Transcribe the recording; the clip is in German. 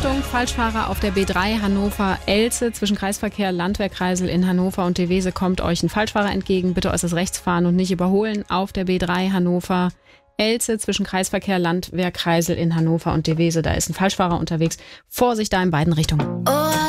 Achtung, Falschfahrer auf der B3 Hannover-Elze zwischen Kreisverkehr Landwehrkreisel in Hannover und Devese kommt euch ein Falschfahrer entgegen. Bitte äußerst rechts fahren und nicht überholen. Auf der B3 Hannover-Elze zwischen Kreisverkehr Landwehrkreisel in Hannover und Devese. Da ist ein Falschfahrer unterwegs. Vorsicht da in beiden Richtungen.